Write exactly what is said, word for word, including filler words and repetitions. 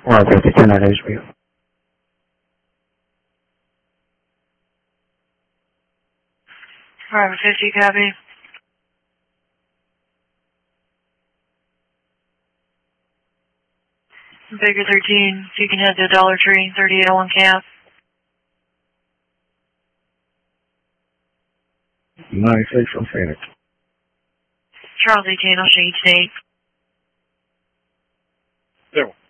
one fifty-two nine H B. Private fifty, copy. Baker thirteen, you can head to Dollar Tree, thirty-eight oh one cap. ninety-six from Phoenix. Charles eighteen, I'll show you today. Zero.